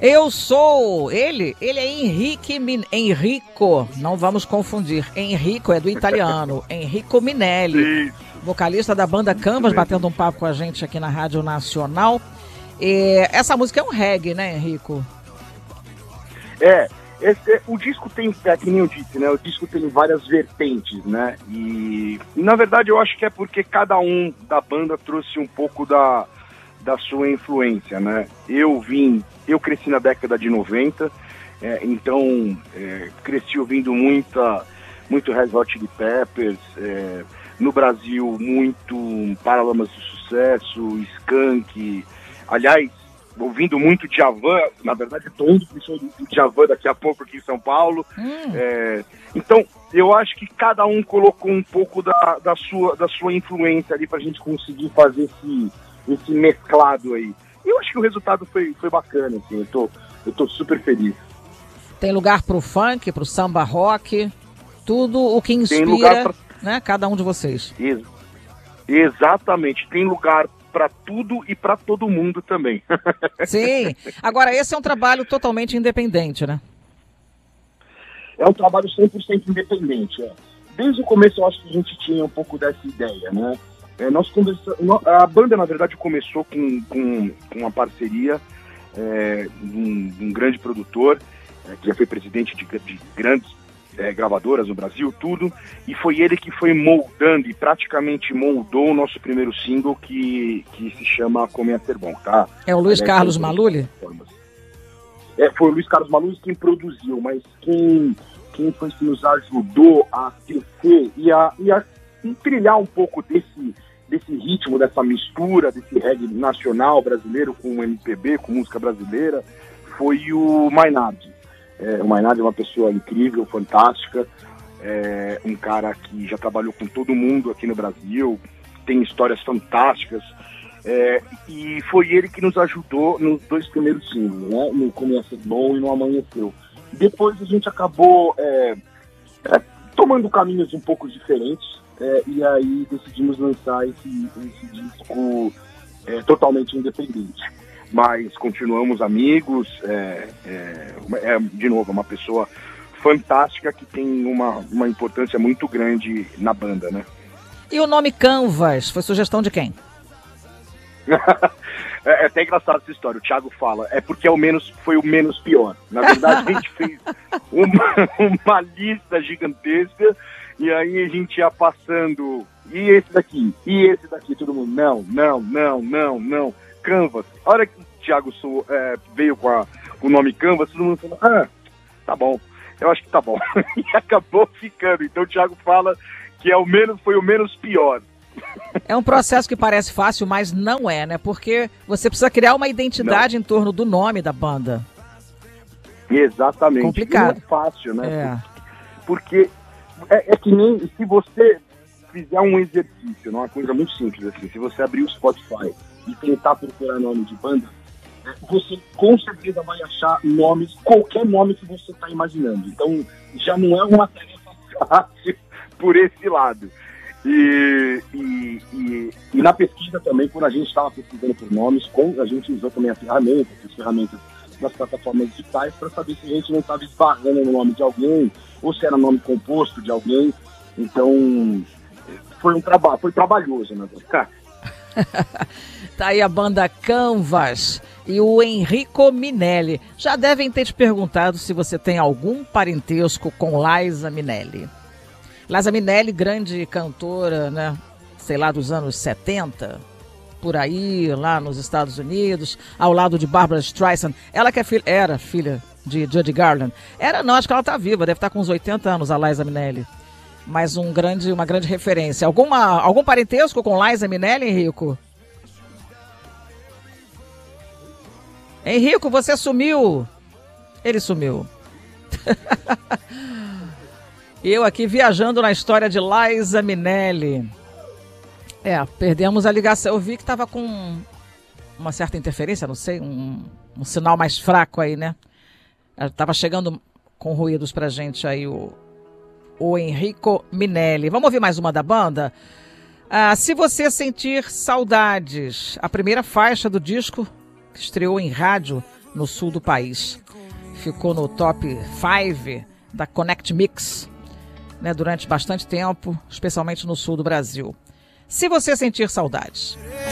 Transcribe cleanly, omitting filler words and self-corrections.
Eu sou ele é Enrico, não vamos confundir. Enrico é do italiano, Enrico Minelli, vocalista da banda Canvas, batendo um papo com a gente aqui na Rádio Nacional. Essa música é um reggae, né, Enrico? O disco tem, que nem eu disse, né? O disco tem várias vertentes, né? E na verdade eu acho que é porque cada um da banda trouxe um pouco da sua influência, né? Eu cresci na década de 90, então cresci ouvindo muito Red Hot Chili Peppers, no Brasil muito Paralamas do Sucesso, Skank, aliás, ouvindo muito Djavan, na verdade estou indo pro show do Djavan daqui a pouco aqui em São Paulo. Então eu acho que cada um colocou um pouco da sua influência ali pra gente conseguir fazer esse mesclado aí. E eu acho que o resultado foi bacana, assim, eu tô super feliz. Tem lugar pro funk, pro samba rock, tudo o que inspira, né, cada um de vocês. Exatamente, tem lugar para tudo e para todo mundo também. Sim, agora esse é um trabalho totalmente independente, né? É um trabalho 100% independente, Desde o começo eu acho que a gente tinha um pouco dessa ideia, né? A banda, na verdade, começou com uma parceria de um grande produtor, que já foi presidente de grandes gravadoras no Brasil, tudo, e foi ele que foi moldando e praticamente moldou o nosso primeiro single, que se chama Como Ia Ser Bom, tá? É o Luiz Carlos Maluli? Foi o Luiz Carlos Maluli quem produziu, mas quem foi que nos ajudou a crescer e a trilhar um pouco desse ritmo, dessa mistura, desse reggae nacional brasileiro com MPB, com música brasileira, foi o Maynard. O Maynard é uma pessoa incrível, fantástica, um cara que já trabalhou com todo mundo aqui no Brasil, tem histórias fantásticas, e foi ele que nos ajudou nos 2 primeiros singles, né? No Como Ia Ser Bom e no Amanheceu. Depois a gente acabou tomando caminhos um pouco diferentes, e aí decidimos lançar esse disco totalmente independente. Mas continuamos amigos, de novo, uma pessoa fantástica que tem uma importância muito grande na banda, né? E o nome Canvas, foi sugestão de quem? É até engraçado essa história, o Thiago fala, porque foi o menos pior. Na verdade, a gente fez uma lista gigantesca, e aí a gente ia passando, e esse daqui, todo mundo, não, Canvas. A hora que o Thiago veio com o nome Canvas, todo mundo falou, tá bom, eu acho que tá bom. E acabou ficando, então o Thiago fala que foi o menos pior. É um processo que parece fácil, mas não é, né? Porque você precisa criar uma identidade em torno do nome da banda. Exatamente. Complicado. Não é fácil, né? Porque que nem se você fizer um exercício, uma coisa muito simples assim, se você abrir o Spotify e tentar procurar nome de banda, você com certeza vai achar qualquer nome que você está imaginando. Então já não é uma tarefa fácil por esse lado. E na pesquisa também, quando a gente estava pesquisando por nomes, a gente usou também as ferramentas das plataformas digitais para saber se a gente não estava esbarrando no nome de alguém ou se era nome composto de alguém. Então foi trabalhoso, né? Tá aí a banda Canvas e o Enrico Minelli. Já devem ter te perguntado se você tem algum parentesco com Liza Minnelli. Liza Minnelli, grande cantora, né? Sei lá, dos anos 70, por aí, lá nos Estados Unidos, ao lado de Barbra Streisand. Ela que era filha de Judy Garland. Não, acho que ela tá viva, deve estar com uns 80 anos, a Liza Minnelli. Mas uma grande referência. Algum parentesco com Liza Minnelli, Henrico? Henrico, você sumiu. Ele sumiu. Eu aqui viajando na história de Liza Minnelli. Perdemos a ligação. Eu vi que estava com uma certa interferência, não sei, um sinal mais fraco aí, né? Estava chegando com ruídos pra gente aí o Enrico Minelli. Vamos ouvir mais uma da banda? Se você sentir saudades, a primeira faixa do disco que estreou em rádio no sul do país. Ficou no top 5 da Connect Mix, durante bastante tempo, especialmente no sul do Brasil. Se você sentir saudades